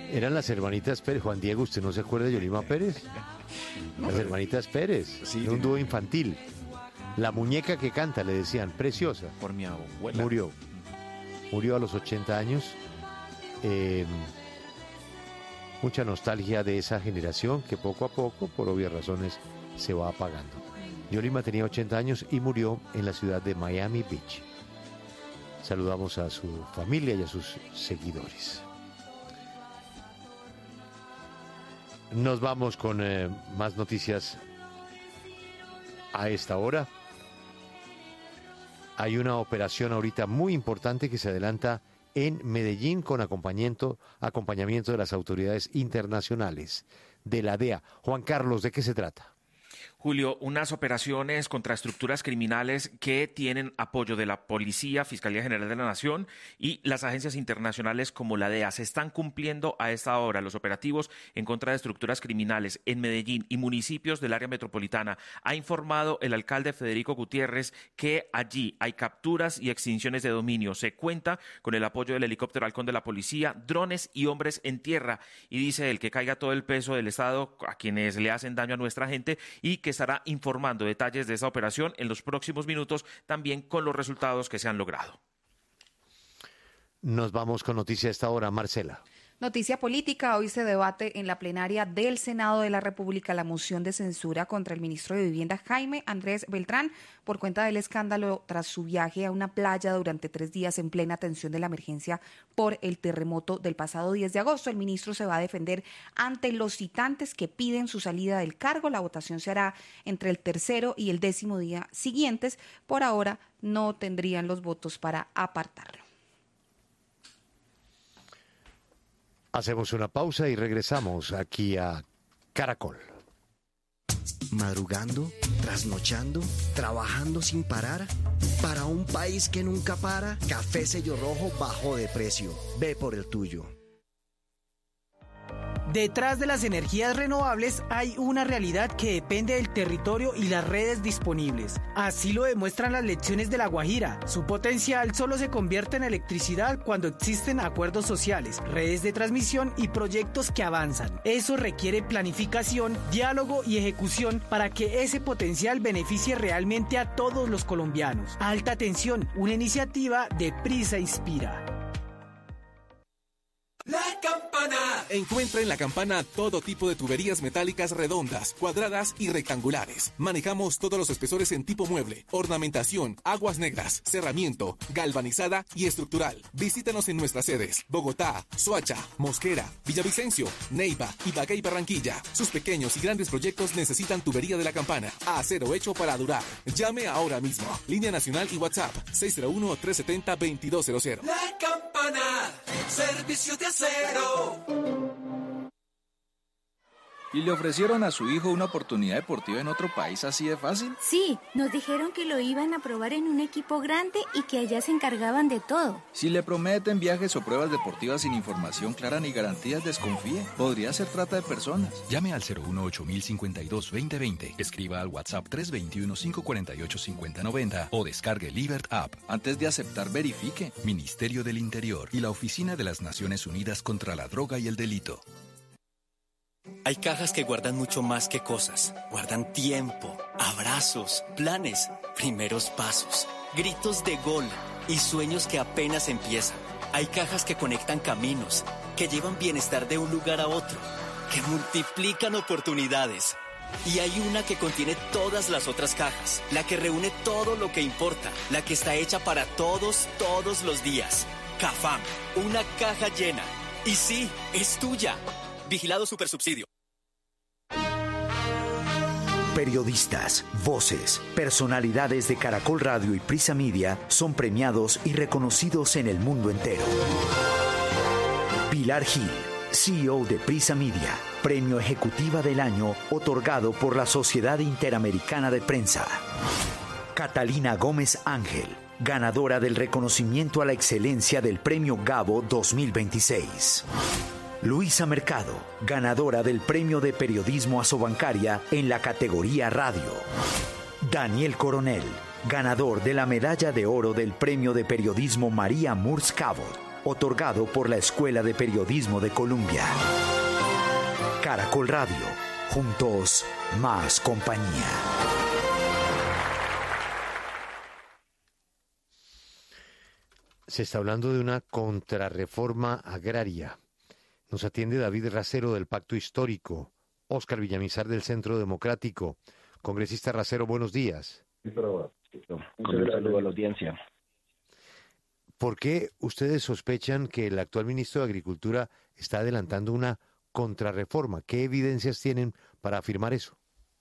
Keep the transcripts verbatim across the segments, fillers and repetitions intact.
Eran las hermanitas Pérez. Juan Diego, ¿usted no se acuerda de Yolima Pérez? Las hermanitas Pérez. Sí, Era un dúo infantil. La muñeca que canta, le decían, preciosa. Por mi abuela. Murió. Murió a los ochenta años. Eh, mucha nostalgia de esa generación que poco a poco, por obvias razones, se va apagando. Yolima tenía ochenta años y murió en la ciudad de Miami Beach. Saludamos a su familia y a sus seguidores. Nos vamos con eh, más noticias a esta hora. Hay una operación ahorita muy importante que se adelanta en Medellín con acompañamiento, acompañamiento de las autoridades internacionales de la D E A. Juan Carlos, ¿de qué se trata? Julio, unas operaciones contra estructuras criminales que tienen apoyo de la Policía, Fiscalía General de la Nación y las agencias internacionales como la D E A. Se están cumpliendo a esta hora los operativos en contra de estructuras criminales en Medellín y municipios del área metropolitana. Ha informado el alcalde Federico Gutiérrez que allí hay capturas y extinciones de dominio. Se cuenta con el apoyo del helicóptero Halcón de la Policía, drones y hombres en tierra. Y dice él que caiga todo el peso del Estado a quienes le hacen daño a nuestra gente y que estará informando detalles de esa operación en los próximos minutos, también con los resultados que se han logrado. Nos vamos con noticia a esta hora, Marcela. Noticia política. Hoy se debate en la plenaria del Senado de la República la moción de censura contra el ministro de Vivienda Jaime Andrés Beltrán por cuenta del escándalo tras su viaje a una playa durante tres días en plena atención de la emergencia por el terremoto del pasado diez de agosto. El ministro se va a defender ante los citantes que piden su salida del cargo. La votación se hará entre el tercero y el décimo día siguientes. Por ahora no tendrían los votos para apartarlo. Hacemos una pausa y regresamos aquí a Caracol. Madrugando, trasnochando, trabajando sin parar. Para un país que nunca para, Café Sello Rojo bajó de precio. Ve por el tuyo. Detrás de las energías renovables hay una realidad que depende del territorio y las redes disponibles. Así lo demuestran las lecciones de La Guajira. Su potencial solo se convierte en electricidad cuando existen acuerdos sociales, redes de transmisión y proyectos que avanzan. Eso requiere planificación, diálogo y ejecución para que ese potencial beneficie realmente a todos los colombianos. Alta Tensión, una iniciativa de Prisa Inspira. La Campana. Encuentra en La Campana todo tipo de tuberías metálicas redondas, cuadradas y rectangulares. Manejamos todos los espesores en tipo mueble, ornamentación, aguas negras, cerramiento, galvanizada y estructural. Visítanos en nuestras sedes: Bogotá, Soacha, Mosquera, Villavicencio, Neiva, Ibagué y Barranquilla. Sus pequeños y grandes proyectos necesitan tubería de La Campana. Acero hecho para durar. Llame ahora mismo. Línea nacional y WhatsApp seis cero uno, tres siete cero, dos dos cero cero. La Campana, servicio de acero. ¿Y le ofrecieron a su hijo una oportunidad deportiva en otro país así de fácil? Sí, nos dijeron que lo iban a probar en un equipo grande y que allá se encargaban de todo. Si le prometen viajes o pruebas deportivas sin información clara ni garantías, desconfíe. Podría ser trata de personas. Llame al cero uno ocho mil cincuenta y dos veinte veinte. Escriba al WhatsApp tres dos uno, cinco cuatro ocho, cinco cero nueve cero o descargue Libert App. Antes de aceptar, verifique. Ministerio del Interior y la Oficina de las Naciones Unidas contra la Droga y el Delito. Hay cajas que guardan mucho más que cosas. Guardan tiempo, abrazos, planes, primeros pasos, gritos de gol y sueños que apenas empiezan. Hay cajas que conectan caminos, que llevan bienestar de un lugar a otro, que multiplican oportunidades. Y hay una que contiene todas las otras cajas, la que reúne todo lo que importa, la que está hecha para todos, todos los días. Cafam, una caja llena. Y sí, es tuya. Vigilado Supersubsidio. Periodistas, voces, personalidades de Caracol Radio y Prisa Media son premiados y reconocidos en el mundo entero. Pilar Gil, C E O de Prisa Media, Premio Ejecutiva del Año otorgado por la Sociedad Interamericana de Prensa. Catalina Gómez Ángel, ganadora del reconocimiento a la excelencia del Premio Gabo dos mil veintiséis. Luisa Mercado, ganadora del Premio de Periodismo Asobancaria en la categoría Radio. Daniel Coronel, ganador de la Medalla de Oro del Premio de Periodismo María Murs Cabot. otorgado por la Escuela de Periodismo de Colombia. Caracol Radio, juntos, más compañía. Se está hablando de una contrarreforma agraria. Nos atiende David Racero del Pacto Histórico, Óscar Villamizar del Centro Democrático. Congresista Racero, buenos días. Con un saludo a la audiencia. ¿Por qué ustedes sospechan que el actual ministro de Agricultura está adelantando una contrarreforma? ¿Qué evidencias tienen para afirmar eso?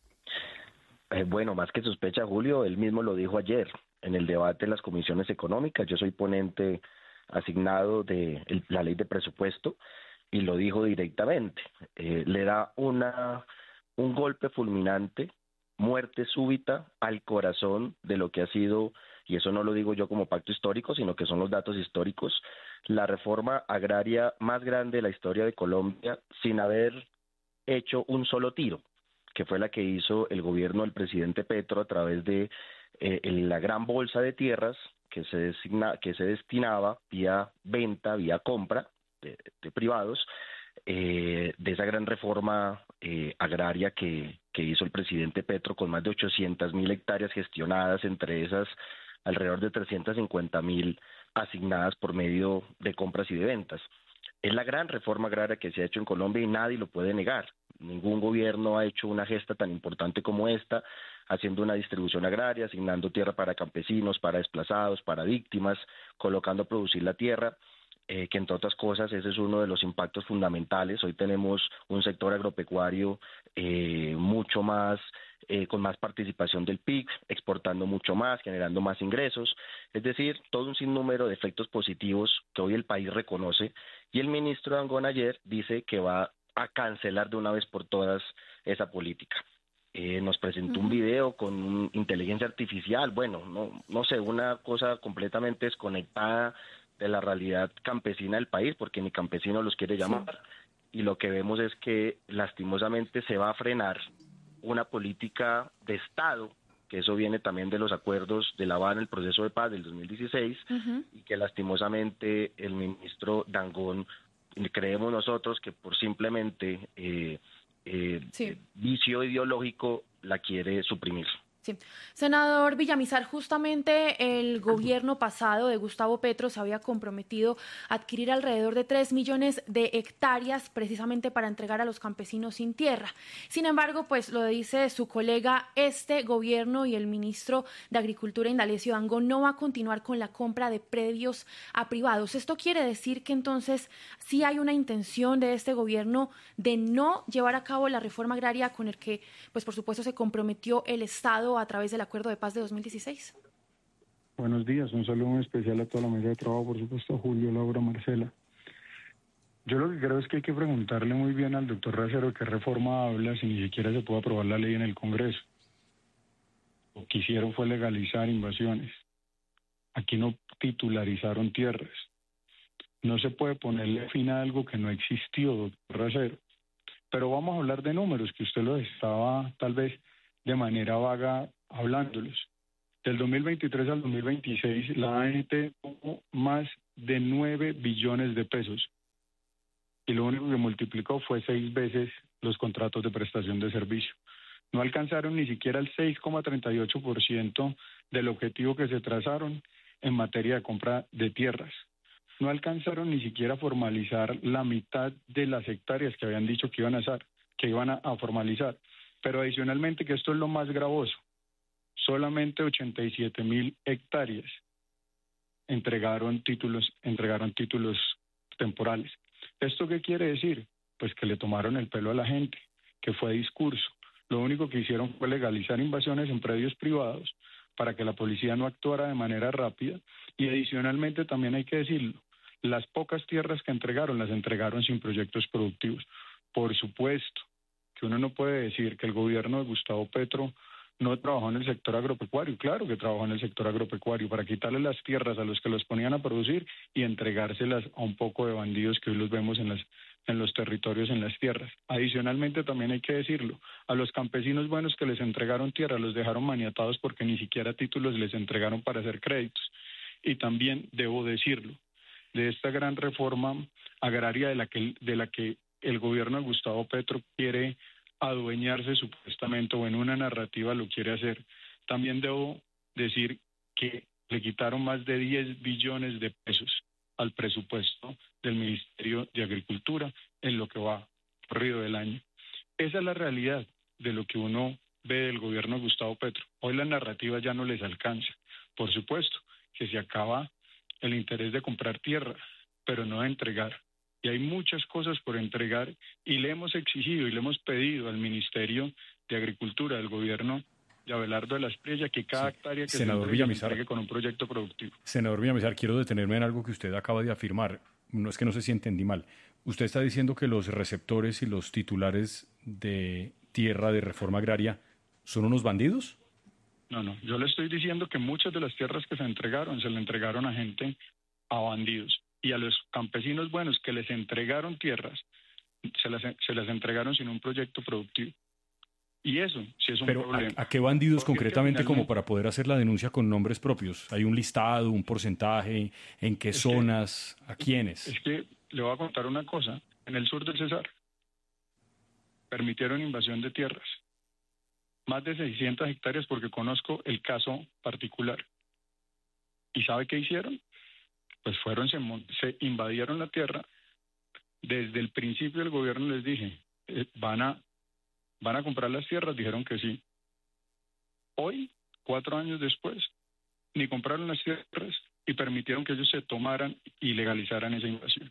Eh, bueno, más que sospecha, Julio, él mismo lo dijo ayer en el debate en las comisiones económicas. Yo soy ponente asignado de el, la ley de presupuesto y lo dijo directamente. Eh, le da una un golpe fulminante, muerte súbita al corazón de lo que ha sido, y eso no lo digo yo como pacto histórico, sino que son los datos históricos, la reforma agraria más grande de la historia de Colombia sin haber hecho un solo tiro, que fue la que hizo el gobierno del presidente Petro a través de eh, la gran bolsa de tierras que se, designa, que se destinaba vía venta, vía compra de, de privados, eh, de esa gran reforma eh, agraria que, que hizo el presidente Petro con más de ochocientas mil hectáreas gestionadas, entre esas alrededor de trescientas cincuenta mil asignadas por medio de compras y de ventas. Es la gran reforma agraria que se ha hecho en Colombia y nadie lo puede negar. Ningún gobierno ha hecho una gesta tan importante como esta, haciendo una distribución agraria, asignando tierra para campesinos, para desplazados, para víctimas, colocando a producir la tierra, eh, que entre otras cosas ese es uno de los impactos fundamentales. Hoy tenemos un sector agropecuario eh, mucho más, eh, con más participación del P I B, exportando mucho más, generando más ingresos, es decir, todo un sinnúmero de efectos positivos que hoy el país reconoce, y el ministro Dangond ayer dice que va a cancelar de una vez por todas esa política. Eh, nos presentó uh-huh. un video con un, inteligencia artificial, bueno, no, no sé, una cosa completamente desconectada de la realidad campesina del país, porque ni campesinos los quiere llamar, sí. Y lo que vemos es que lastimosamente se va a frenar una política de Estado, que eso viene también de los acuerdos de La Habana, el proceso de paz del dos mil dieciséis, uh-huh. y que lastimosamente el ministro Dangond, creemos nosotros que por simplemente eh, eh, sí. vicio ideológico la quiere suprimir. Sí. Senador Villamizar, justamente el gobierno pasado de Gustavo Petro se había comprometido a adquirir alrededor de tres millones de hectáreas precisamente para entregar a los campesinos sin tierra. Sin embargo, pues lo dice su colega, este gobierno y el ministro de Agricultura, Indalecio Dangond, no va a continuar con la compra de predios a privados. Esto quiere decir que entonces sí hay una intención de este gobierno de no llevar a cabo la reforma agraria con el que, pues por supuesto, se comprometió el Estado a través del Acuerdo de Paz de dos mil dieciséis. Buenos días, un saludo muy especial a toda la mesa de trabajo, por supuesto a Julio, Laura, Marcela. Yo lo que creo es que hay que preguntarle muy bien al doctor Racero qué reforma habla si ni siquiera se puede aprobar la ley en el Congreso. Lo que hicieron fue legalizar invasiones. Aquí no titularizaron tierras. No se puede ponerle fin a algo que no existió, doctor Racero. Pero vamos a hablar de números, que usted los estaba tal vez de manera vaga hablándolos. Del dos mil veintitrés al dos mil veintiséis, la A N T tuvo más de nueve billones de pesos. Y lo único que multiplicó fue seis veces los contratos de prestación de servicio. No alcanzaron ni siquiera el seis coma treinta y ocho por ciento del objetivo que se trazaron en materia de compra de tierras. No alcanzaron ni siquiera a formalizar la mitad de las hectáreas que habían dicho que iban a hacer, que iban a, a formalizar. Pero adicionalmente, que esto es lo más gravoso, solamente ochenta y siete mil hectáreas entregaron títulos, entregaron títulos temporales. ¿Esto qué quiere decir? Pues que le tomaron el pelo a la gente, que fue discurso. Lo único que hicieron fue legalizar invasiones en predios privados para que la policía no actuara de manera rápida, y adicionalmente también hay que decirlo, las pocas tierras que entregaron las entregaron sin proyectos productivos. Por supuesto que uno no puede decir que el gobierno de Gustavo Petro no trabajó en el sector agropecuario. Claro que trabajó en el sector agropecuario para quitarle las tierras a los que los ponían a producir y entregárselas a un poco de bandidos que hoy los vemos en las en los territorios, en las tierras. Adicionalmente también hay que decirlo, a los campesinos buenos que les entregaron tierra los dejaron maniatados porque ni siquiera títulos les entregaron para hacer créditos. Y también debo decirlo, de esta gran reforma agraria de la que, de la que el gobierno de Gustavo Petro quiere adueñarse supuestamente, o en una narrativa lo quiere hacer. También debo decir que le quitaron más de diez billones de pesos al presupuesto del Ministerio de Agricultura en lo que va corrido del año. Esa es la realidad de lo que uno ve del gobierno de Gustavo Petro. Hoy la narrativa ya no les alcanza. Por supuesto que se acaba el interés de comprar tierra, pero no de entregar. Y hay muchas cosas por entregar y le hemos exigido y le hemos pedido al Ministerio de Agricultura del gobierno de Abelardo de la Espriella que cada sí. hectárea que Senador se entregue, se entregue con un proyecto productivo. Senador Villamizar, quiero detenerme en algo que usted acaba de afirmar. No es que no sé si entendí mal. Usted está diciendo que los receptores y los titulares de tierra de reforma agraria son unos bandidos. No, no. Yo le estoy diciendo que muchas de las tierras que se entregaron se le entregaron a gente, a bandidos. Y a los campesinos buenos que les entregaron tierras, se las, se las entregaron sin un proyecto productivo. Y eso sí es un Pero problema. ¿a, a qué bandidos Porque concretamente es que finalmente, como para poder hacer la denuncia con nombres propios? ¿Hay un listado, un porcentaje? ¿En qué es zonas? Que, ¿A quiénes? Es que le voy a contar una cosa. En el sur del Cesar permitieron invasión de tierras. Más de seiscientas hectáreas porque conozco el caso particular. ¿Y sabe qué hicieron? Pues fueron, se, se invadieron la tierra. Desde el principio del gobierno les dije, eh, van a van a comprar las tierras, dijeron que sí. Hoy, cuatro años después, ni compraron las tierras y permitieron que ellos se tomaran y legalizaran esa invasión.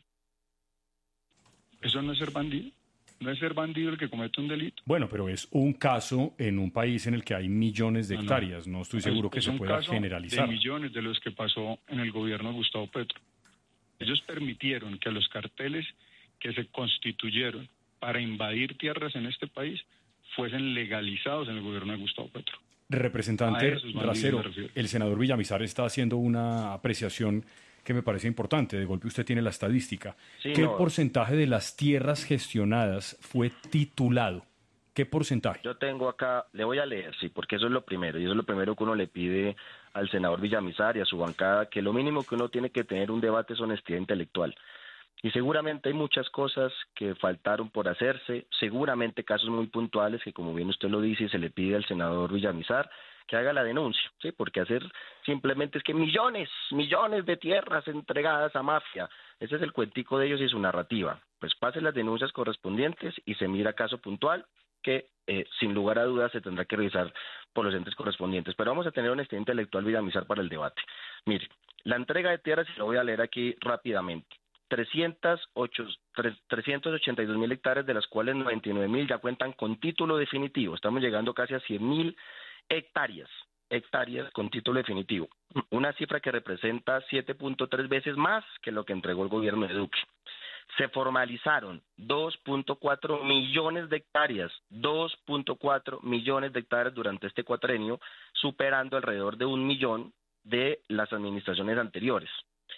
¿Eso no es ser bandido? ¿No es ser bandido el que comete un delito? Bueno, pero es un caso en un país en el que hay millones de No, no. hectáreas. No estoy seguro es, que es se un pueda caso generalizar. de millones de los que pasó en el gobierno de Gustavo Petro. Ellos permitieron que a los carteles que se constituyeron para invadir tierras en este país fuesen legalizados en el gobierno de Gustavo Petro. Representante Racero, el senador Villamizar está haciendo una apreciación que me parece importante. De golpe usted tiene la estadística. Sí, ¿Qué no. porcentaje de las tierras gestionadas fue titulado? ¿Qué porcentaje? Yo tengo acá, le voy a leer, sí, porque eso es lo primero, y eso es lo primero que uno le pide al senador Villamizar y a su bancada, que lo mínimo que uno tiene que tener un debate es honestidad intelectual. Y seguramente hay muchas cosas que faltaron por hacerse, seguramente casos muy puntuales que, como bien usted lo dice, y se le pide al senador Villamizar que haga la denuncia, ¿sí? Porque hacer simplemente es que millones, millones de tierras entregadas a mafia, ese es el cuentico de ellos y su narrativa. Pues pase las denuncias correspondientes y se mira caso puntual que eh, sin lugar a dudas se tendrá que revisar por los entes correspondientes. Pero vamos a tener honestidad intelectual, Villamizar, la para el debate. Mire, la entrega de tierras, y lo voy a leer aquí rápidamente, trescientos ochenta y dos mil hectáreas, de las cuales noventa y nueve mil ya cuentan con título definitivo. Estamos llegando casi a cien mil hectáreas, hectáreas con título definitivo. Una cifra que representa siete punto tres veces más que lo que entregó el gobierno de Duque. Se formalizaron dos punto cuatro millones de hectáreas, dos punto cuatro millones de hectáreas durante este cuatrenio, superando alrededor de un millón de las administraciones anteriores.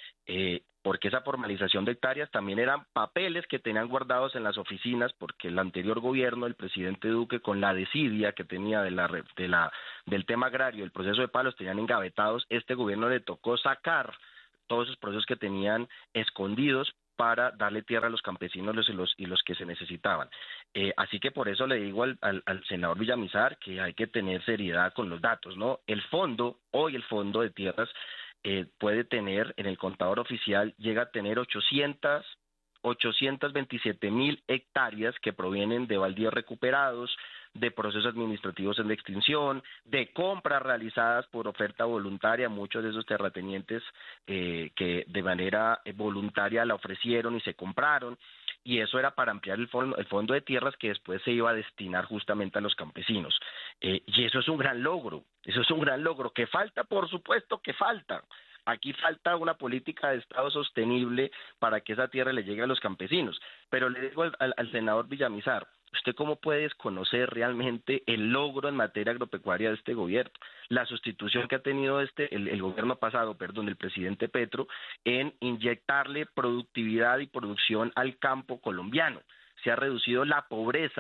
Eh, porque esa formalización de hectáreas también eran papeles que tenían guardados en las oficinas, porque el anterior gobierno, el presidente Duque, con la desidia que tenía de la, de la, del tema agrario, el proceso de palos, tenían engavetados. Este gobierno le tocó sacar todos esos procesos que tenían escondidos para darle tierra a los campesinos y los, y los que se necesitaban. Eh, así que por eso le digo al, al, al senador Villamizar que hay que tener seriedad con los datos, ¿no? El fondo, hoy el fondo de tierras, Eh, puede tener, en el contador oficial, llega a tener ochocientos, ochocientos veintisiete mil hectáreas que provienen de baldíos recuperados, de procesos administrativos en extinción, de compras realizadas por oferta voluntaria, muchos de esos terratenientes eh, que de manera voluntaria la ofrecieron y se compraron, y eso era para ampliar el fondo, el fondo de tierras que después se iba a destinar justamente a los campesinos. Eh, y eso es un gran logro, eso es un gran logro. ¿Que falta? Por supuesto que falta. Aquí falta una política de Estado sostenible para que esa tierra le llegue a los campesinos. Pero le digo al, al, al senador Villamizar, ¿usted cómo puede desconocer realmente el logro en materia agropecuaria de este gobierno? La sustitución que ha tenido este el, el gobierno pasado, perdón, del presidente Petro, en inyectarle productividad y producción al campo colombiano. Se ha reducido la pobreza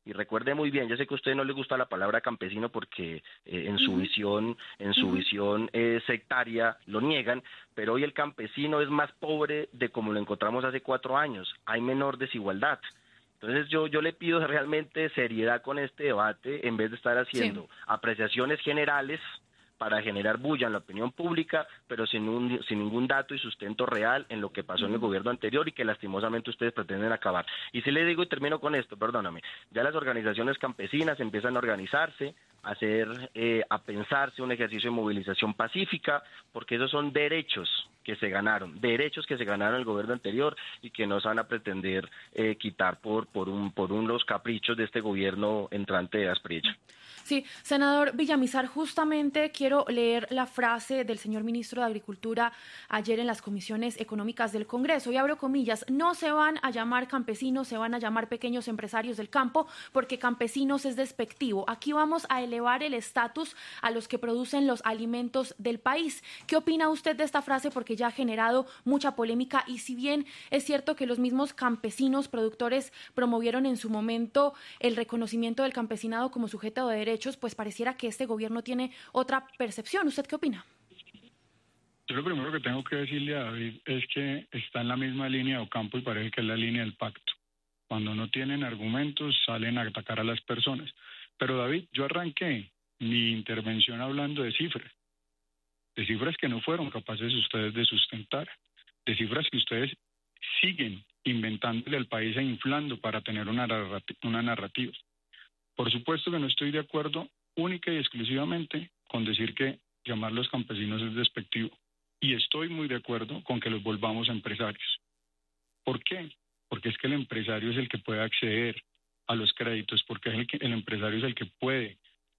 y recuerde muy bien, yo sé que a usted no le gusta la palabra campesino porque eh, en su Ujú. visión, en su Ujú. visión eh, sectaria lo niegan, pero hoy el campesino es más pobre de como lo encontramos hace cuatro años, hay menor desigualdad. Entonces yo, yo le pido realmente seriedad con este debate en vez de estar haciendo Sí. apreciaciones generales para generar bulla en la opinión pública, pero sin, un, sin ningún dato y sustento real en lo que pasó en el gobierno anterior y que lastimosamente ustedes pretenden acabar. Y si le digo, y termino con esto, perdóname, ya las organizaciones campesinas empiezan a organizarse, a hacer, eh, a pensarse un ejercicio de movilización pacífica, porque esos son derechos que se ganaron, derechos que se ganaron en el gobierno anterior y que no se van a pretender eh, quitar por, por, un, por unos caprichos de este gobierno entrante de Asprilla. Sí, senador Villamizar, justamente quiero leer la frase del señor ministro de Agricultura ayer en las comisiones económicas del Congreso, y abro comillas: no se van a llamar campesinos, se van a llamar pequeños empresarios del campo, porque campesinos es despectivo. Aquí vamos a elevar el estatus a los que producen los alimentos del país. ¿Qué opina usted de esta frase? Porque ya ha generado mucha polémica, y si bien es cierto que los mismos campesinos productores promovieron en su momento el reconocimiento del campesinado como sujeto de derechos, pues pareciera que este gobierno tiene otra percepción. ¿Usted qué opina? Yo lo primero que tengo que decirle a David es que está en la misma línea de Ocampo y parece que es la línea del pacto. Cuando no tienen argumentos salen a atacar a las personas. Pero David, yo arranqué mi intervención hablando de cifras, de cifras que no fueron capaces ustedes de sustentar, de cifras que ustedes siguen inventándole al país e inflando para tener una narrati- una narrativa. Por supuesto que no estoy de acuerdo única y exclusivamente con decir que llamar a los campesinos es despectivo. Y estoy muy de acuerdo con que los volvamos empresarios. ¿Por qué? Porque es que el empresario es el que puede acceder a los créditos, porque es el, que, el empresario es el que puede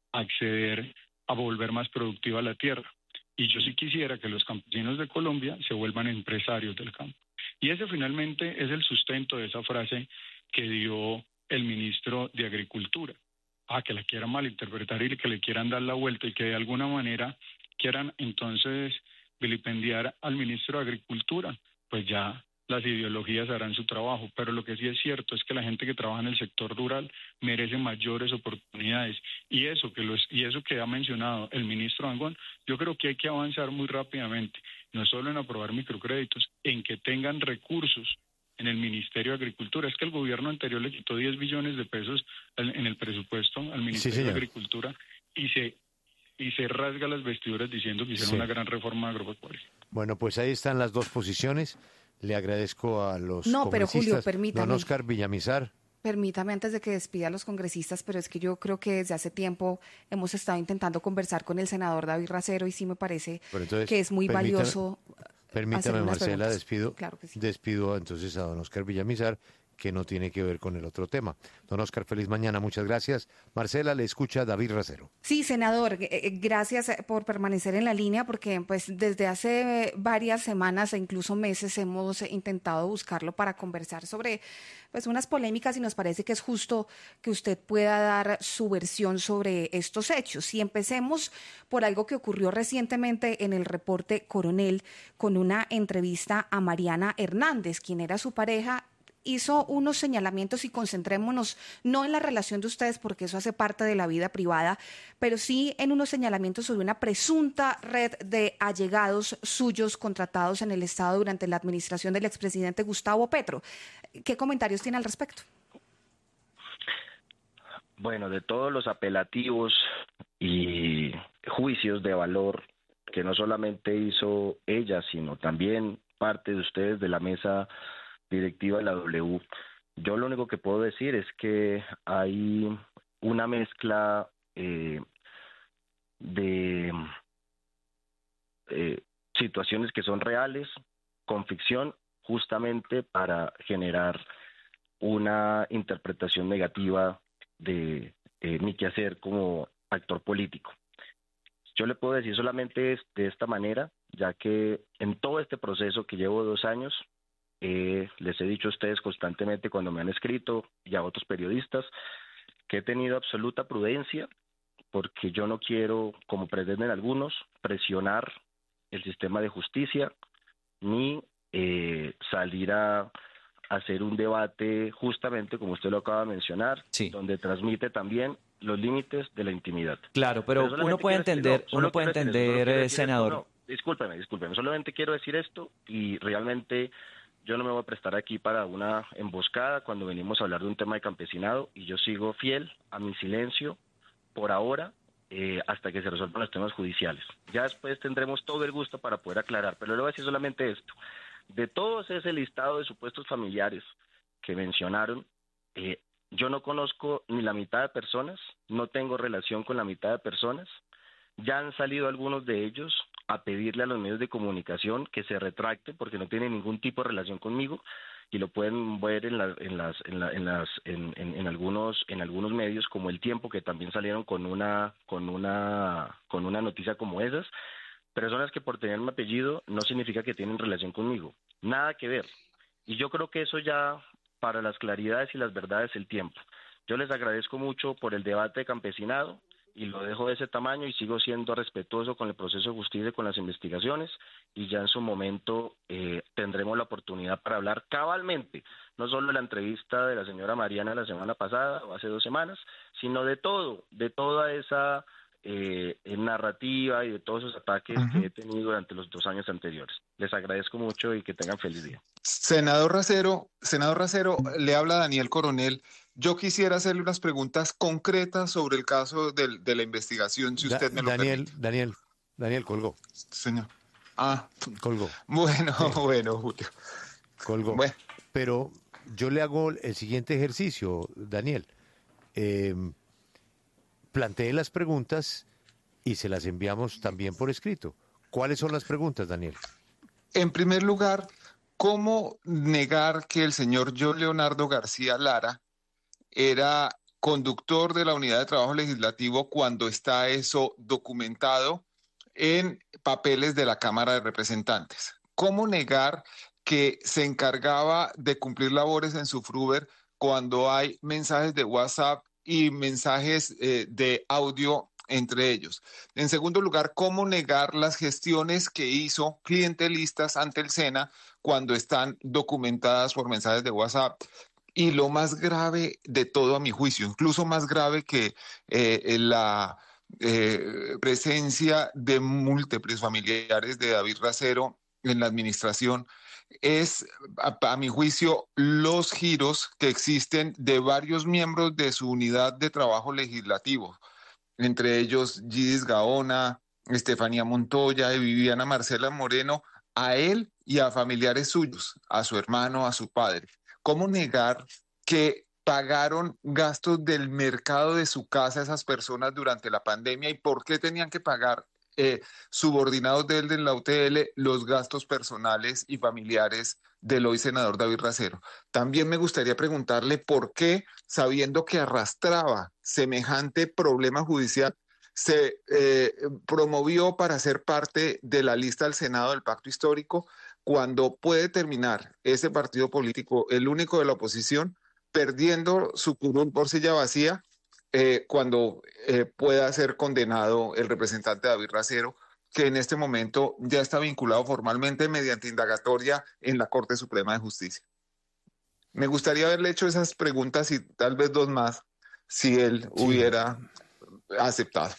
acceder a volver más productiva la tierra. Y yo sí quisiera que los campesinos de Colombia se vuelvan empresarios del campo. Y ese finalmente es el sustento de esa frase que dio el ministro de Agricultura. Ah, que la quieran malinterpretar y que le quieran dar la vuelta y que de alguna manera quieran entonces vilipendiar al ministro de Agricultura, pues ya las ideologías harán su trabajo. Pero lo que sí es cierto es que la gente que trabaja en el sector rural merece mayores oportunidades. Y eso que los y eso que ha mencionado el ministro Dangond, yo creo que hay que avanzar muy rápidamente, no solo en aprobar microcréditos, en que tengan recursos en el Ministerio de Agricultura. Es que el gobierno anterior le quitó diez billones de pesos al, en el presupuesto al Ministerio Sí, de Agricultura y se y se rasga las vestiduras diciendo que hicieron Sí. una gran reforma agropecuaria. Bueno, pues ahí están las dos posiciones. Le agradezco a los No, pero Julio, congresistas. permítame. Don Oscar Villamizar. Permítame antes de que despida a los congresistas, pero es que yo creo que desde hace tiempo hemos estado intentando conversar con el senador David Racero y sí me parece Pero entonces, que es muy permítame- valioso. Permítame, hacer unas Marcela, preguntas. despido, Claro que sí. despido entonces a don Oscar Villamizar, que no tiene que ver con el otro tema. Don Oscar, feliz mañana, muchas gracias. Marcela, le escucha David Racero. Sí, senador, eh, eh, gracias por permanecer en la línea porque pues desde hace varias semanas e incluso meses hemos intentado buscarlo para conversar sobre pues unas polémicas y nos parece que es justo que usted pueda dar su versión sobre estos hechos. Y empecemos por algo que ocurrió recientemente en el reporte Coronel con una entrevista a Mariana Hernández, quien era su pareja. Hizo unos señalamientos y concentrémonos no en la relación de ustedes porque eso hace parte de la vida privada, pero sí en unos señalamientos sobre una presunta red de allegados suyos contratados en el Estado durante la administración del expresidente Gustavo Petro. ¿Qué comentarios tiene al respecto? Bueno, de todos los apelativos y juicios de valor que no solamente hizo ella, sino también parte de ustedes de la mesa directiva de la W, yo lo único que puedo decir es que hay una mezcla eh, de eh, situaciones que son reales con ficción justamente para generar una interpretación negativa de eh, mi quehacer como actor político. Yo le puedo decir solamente de esta manera, ya que en todo este proceso que llevo dos años, Eh, les he dicho a ustedes constantemente cuando me han escrito y a otros periodistas que he tenido absoluta prudencia porque yo no quiero, como pretenden algunos, presionar el sistema de justicia ni eh, salir a, hacer un debate justamente, como usted lo acaba de mencionar, sí. donde transmite también los límites de la intimidad. Claro, pero, pero uno puede entender, no, uno puede entender, esto, senador. Esto, no, discúlpeme, discúlpeme, solamente quiero decir esto y realmente yo no me voy a prestar aquí para una emboscada cuando venimos a hablar de un tema de campesinado y yo sigo fiel a mi silencio por ahora eh, hasta que se resuelvan los temas judiciales. Ya después tendremos todo el gusto para poder aclarar, pero le voy a decir solamente esto. De todos ese listado de supuestos familiares que mencionaron, eh, yo no conozco ni la mitad de personas, no tengo relación con la mitad de personas. Ya han salido algunos de ellos a pedirle a los medios de comunicación que se retracten porque no tienen ningún tipo de relación conmigo y lo pueden ver en, la, en, las, en, la, en, las, en, en, en, algunos, en algunos medios como El Tiempo, que también salieron con una, con una, con una noticia como esas. Personas que por tener mi apellido no significa que tienen relación conmigo, nada que ver. Y yo creo que eso ya, para las claridades y las verdades, el tiempo. Yo les agradezco mucho por el debate de campesinado y lo dejo de ese tamaño y sigo siendo respetuoso con el proceso de justicia y con las investigaciones y ya en su momento eh, tendremos la oportunidad para hablar cabalmente, no solo de la entrevista de la señora Mariana la semana pasada o hace dos semanas, sino de todo, de toda esa eh, narrativa y de todos esos ataques uh-huh. que he tenido durante los dos años anteriores. Les agradezco mucho y que tengan feliz día. Senador Racero, senador Racero, le habla Daniel Coronel. Yo quisiera hacerle unas preguntas concretas sobre el caso de, de la investigación, si usted da, me lo Daniel, permite. Daniel, Daniel colgó. Señor. Ah. Colgó. Bueno, sí. bueno, Julio. Colgó. Bueno. Pero yo le hago el siguiente ejercicio, Daniel. Eh, plantee las preguntas y se las enviamos también por escrito. ¿Cuáles son las preguntas, Daniel? En primer lugar, ¿cómo negar que el señor John Leonardo García Lara era conductor de la Unidad de Trabajo Legislativo cuando está eso documentado en papeles de la Cámara de Representantes? ¿Cómo negar que se encargaba de cumplir labores en su Fruber cuando hay mensajes de WhatsApp y mensajes eh, de audio entre ellos? En segundo lugar, ¿cómo negar las gestiones que hizo clientelistas ante el SENA cuando están documentadas por mensajes de WhatsApp? Y lo más grave de todo, a mi juicio, incluso más grave que eh, la eh, presencia de múltiples familiares de David Racero en la administración, es, a, a mi juicio, los giros que existen de varios miembros de su unidad de trabajo legislativo, entre ellos Gidis Gaona, Estefanía Montoya y Viviana Marcela Moreno, a él y a familiares suyos, a su hermano, a su padre. ¿Cómo negar que pagaron gastos del mercado de su casa a esas personas durante la pandemia y por qué tenían que pagar eh, subordinados de él en la U T L los gastos personales y familiares del hoy senador David Racero? También me gustaría preguntarle por qué, sabiendo que arrastraba semejante problema judicial, se eh, promovió para ser parte de la lista del Senado del Pacto Histórico, cuando puede terminar ese partido político, el único de la oposición, perdiendo su curul por silla vacía, eh, cuando eh, pueda ser condenado el representante David Racero, que en este momento ya está vinculado formalmente mediante indagatoria en la Corte Suprema de Justicia. Me gustaría haberle hecho esas preguntas y tal vez dos más, si él sí. hubiera aceptado.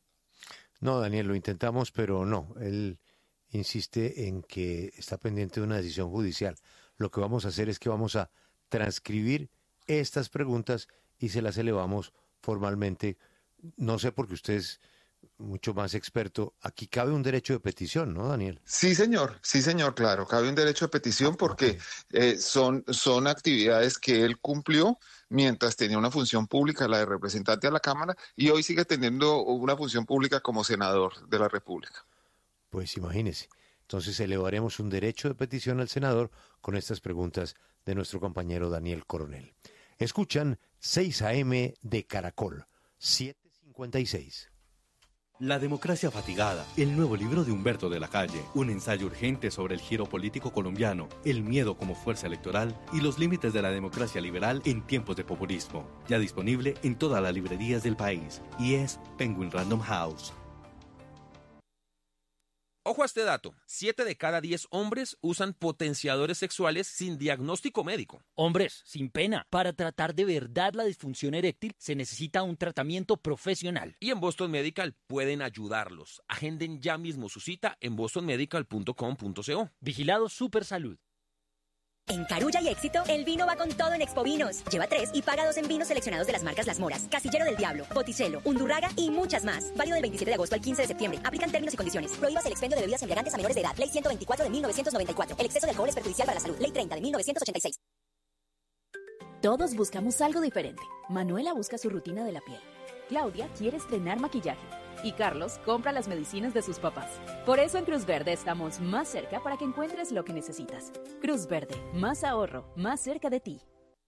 No, Daniel, lo intentamos, pero no, él insiste en que está pendiente de una decisión judicial. Lo que vamos a hacer es que vamos a transcribir estas preguntas y se las elevamos formalmente. No sé, porque usted es mucho más experto. Aquí cabe un derecho de petición, ¿no, Daniel? Sí, señor. Sí, señor, claro. Cabe un derecho de petición porque okay. eh, son, son actividades que él cumplió mientras tenía una función pública, la de representante a la Cámara, y hoy sigue teniendo una función pública como senador de la República. Pues imagínese. Entonces elevaremos un derecho de petición al senador con estas preguntas de nuestro compañero Daniel Coronel. Escuchan seis a eme de Caracol, siete cincuenta y seis. La democracia fatigada, el nuevo libro de Humberto de la Calle, un ensayo urgente sobre el giro político colombiano, el miedo como fuerza electoral y los límites de la democracia liberal en tiempos de populismo. Ya disponible en todas las librerías del país y es Penguin Random House. Ojo a este dato, siete de cada diez hombres usan potenciadores sexuales sin diagnóstico médico. Hombres, sin pena, para tratar de verdad la disfunción eréctil se necesita un tratamiento profesional. Y en Boston Medical pueden ayudarlos. Agenden ya mismo su cita en boston medical punto com punto co. Vigilado Supersalud. En Carulla y Éxito, el vino va con todo en Expovinos. Lleva tres y paga dos en vinos seleccionados de las marcas Las Moras, Casillero del Diablo, Botticello, Undurraga y muchas más. Válido del veintisiete de agosto al quince de septiembre. Aplican términos y condiciones. Prohíbas el expendio de bebidas embriagantes a menores de edad. Ley ciento veinticuatro de mil novecientos noventa y cuatro. El exceso de alcohol es perjudicial para la salud. Ley treinta de mil novecientos ochenta y seis. Todos buscamos algo diferente. Manuela busca su rutina de la piel. Claudia quiere estrenar maquillaje. Y Carlos compra las medicinas de sus papás. Por eso en Cruz Verde estamos más cerca para que encuentres lo que necesitas. Cruz Verde, más ahorro, más cerca de ti.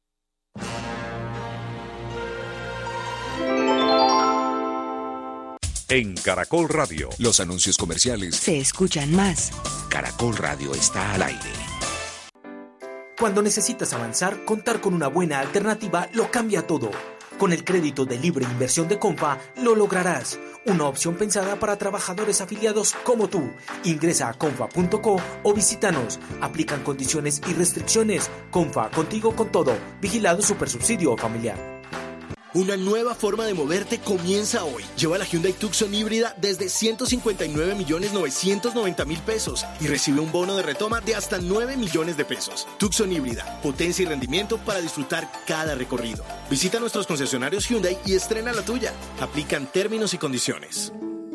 En Caracol Radio, los anuncios comerciales se escuchan más. Caracol Radio está al aire. Cuando necesitas avanzar, contar con una buena alternativa lo cambia todo. Con el crédito de libre inversión de Comfa, lo lograrás. Una opción pensada para trabajadores afiliados como tú. Ingresa a comfa punto co o visítanos. Aplican condiciones y restricciones. Comfa, contigo con todo. Vigilado Supersubsidio Familiar. Una nueva forma de moverte comienza hoy. Lleva la Hyundai Tucson híbrida desde ciento cincuenta y nueve millones novecientos noventa mil pesos y recibe un bono de retoma de hasta nueve millones de pesos. Tucson híbrida, potencia y rendimiento para disfrutar cada recorrido. Visita nuestros concesionarios Hyundai y estrena la tuya. Aplican términos y condiciones.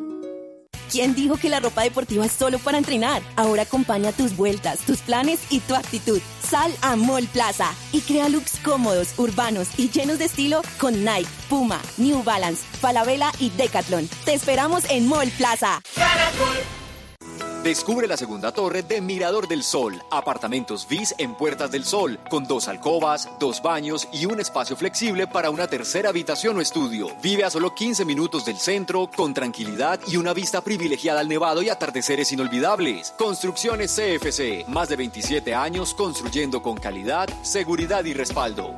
¿Quién dijo que la ropa deportiva es solo para entrenar? Ahora acompaña tus vueltas, tus planes y tu actitud. Sal a Mall Plaza y crea looks cómodos, urbanos y llenos de estilo con Nike, Puma, New Balance, Falabella y Decathlon. Te esperamos en Mall Plaza. ¡Caracol! Descubre la segunda torre de Mirador del Sol. Apartamentos V I S en Puertas del Sol, con dos alcobas, dos baños y un espacio flexible para una tercera habitación o estudio. Vive a solo quince minutos del centro, con tranquilidad y una vista privilegiada al nevado y atardeceres inolvidables. Construcciones C F C. Más de veintisiete años construyendo con calidad, seguridad y respaldo.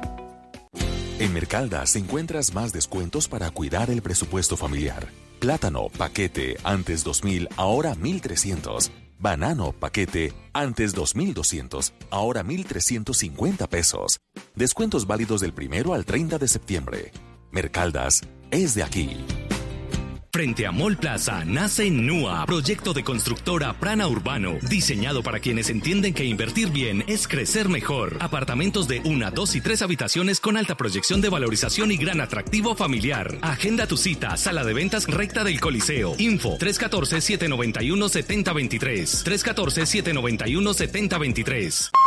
En Mercaldas encuentras más descuentos para cuidar el presupuesto familiar. Plátano, paquete, antes dos mil, ahora mil trescientos. Banano, paquete, antes dos mil doscientos, ahora mil trescientos cincuenta pesos. Descuentos válidos del primero al treinta de septiembre. Mercaldas es de aquí. Frente a Mall Plaza nace NUA, proyecto de constructora Prana Urbano, diseñado para quienes entienden que invertir bien es crecer mejor. Apartamentos de una, dos y tres habitaciones con alta proyección de valorización y gran atractivo familiar. Agenda tu cita, sala de ventas recta del Coliseo. Info tres uno cuatro, siete nueve uno, siete cero dos tres. tres uno cuatro, siete nueve uno, siete cero dos tres.